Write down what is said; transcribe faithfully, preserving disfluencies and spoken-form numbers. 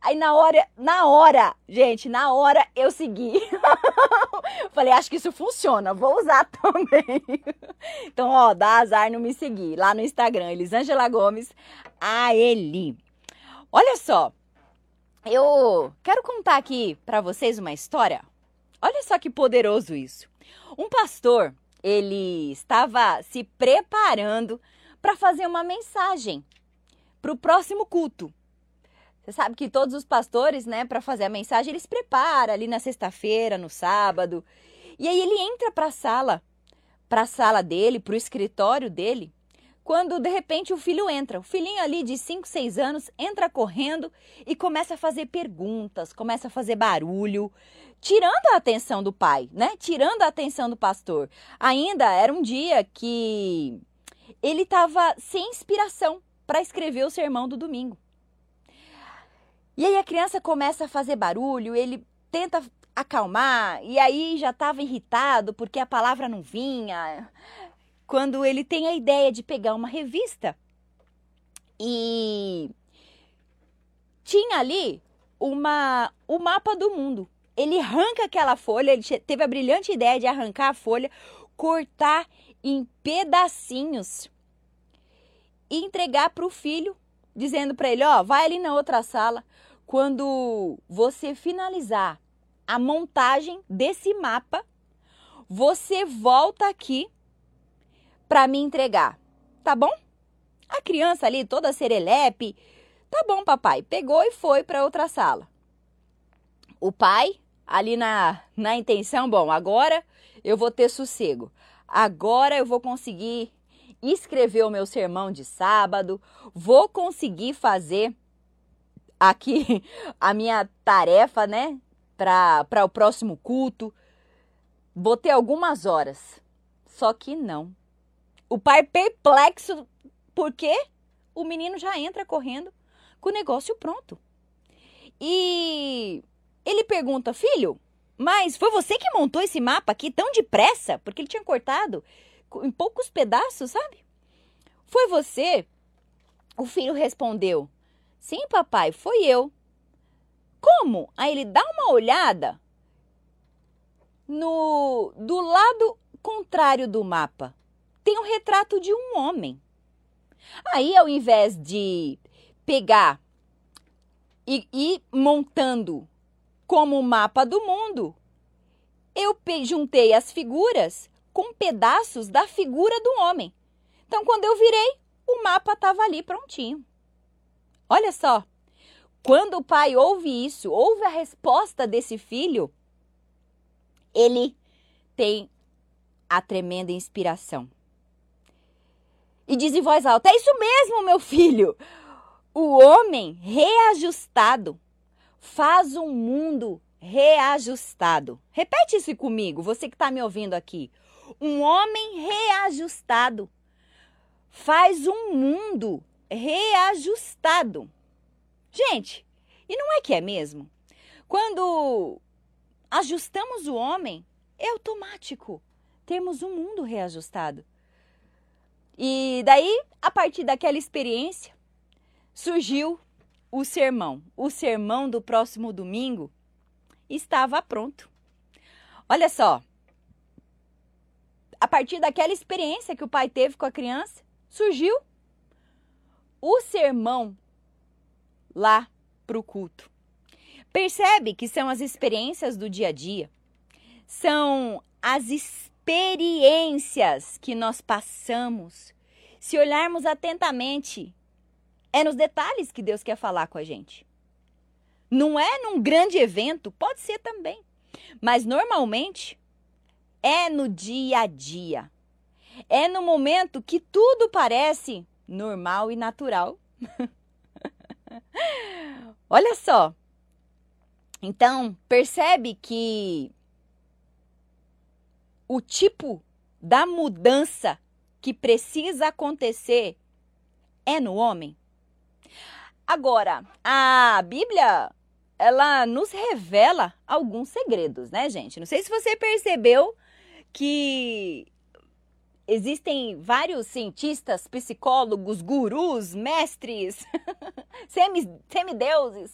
Aí na hora, na hora, gente, na hora eu segui. Falei, acho que isso funciona, vou usar também. Então, ó, dá azar não me seguir. Lá no Instagram, Elisângela Gomes, a Eli. Olha só, eu quero contar aqui pra vocês uma história. Olha só que poderoso isso. Um pastor, ele estava se preparando para fazer uma mensagem para o próximo culto. Você sabe que todos os pastores, né, para fazer a mensagem, eles preparam ali na sexta-feira, no sábado. E aí ele entra para a sala, para a sala dele, para o escritório dele, quando de repente o filho entra. O filhinho ali de cinco, seis anos entra correndo e começa a fazer perguntas, começa a fazer barulho, tirando a atenção do pai, né? Tirando a atenção do pastor. Ainda era um dia que ele estava sem inspiração para escrever o sermão do domingo. E aí a criança começa a fazer barulho, ele tenta acalmar, e aí já estava irritado porque a palavra não vinha. Quando ele tem a ideia de pegar uma revista e tinha ali uma, o mapa do mundo. Ele arranca aquela folha, ele teve a brilhante ideia de arrancar a folha, cortar em pedacinhos e entregar para o filho, dizendo para ele, ó, vai ali na outra sala, quando você finalizar a montagem desse mapa, você volta aqui para me entregar, tá bom? A criança ali, toda serelepe, tá bom, papai, pegou e foi para outra sala. O pai, ali na, na intenção, bom, agora eu vou ter sossego, agora eu vou conseguir escrever o meu sermão de sábado, vou conseguir fazer aqui a minha tarefa, né, para o próximo culto, vou ter algumas horas, só que não. O pai perplexo, porque o menino já entra correndo com o negócio pronto. E ele pergunta, filho, mas foi você que montou esse mapa aqui tão depressa? Porque ele tinha cortado em poucos pedaços, sabe? Foi você? O filho respondeu, sim, papai, foi eu. Como? Aí ele dá uma olhada no, do lado contrário do mapa. Tem um retrato de um homem. Aí, ao invés de pegar e ir montando como o mapa do mundo, eu juntei as figuras com pedaços da figura do homem. Então, quando eu virei, o mapa estava ali prontinho. Olha só, quando o pai ouve isso, ouve a resposta desse filho, ele tem a tremenda inspiração. E diz em voz alta, é isso mesmo, meu filho. O homem reajustado faz um mundo reajustado. Repete isso comigo, você que está me ouvindo aqui. Um homem reajustado faz um mundo reajustado. Gente, e não é que é mesmo? Quando ajustamos o homem, é automático termos um mundo reajustado. E daí, a partir daquela experiência, surgiu o sermão. O sermão do próximo domingo estava pronto. Olha só, a partir daquela experiência que o pai teve com a criança, surgiu o sermão lá para o culto. Percebe que são as experiências do dia a dia, são as experiências que nós passamos. Se olharmos atentamente, é nos detalhes que Deus quer falar com a gente. Não é num grande evento, pode ser também, mas normalmente é no dia a dia. É no momento que tudo parece normal e natural. Olha só. Então, percebe que o tipo da mudança que precisa acontecer é no homem? Agora, a Bíblia, ela nos revela alguns segredos, né, gente? Não sei se você percebeu que existem vários cientistas, psicólogos, gurus, mestres, semideuses,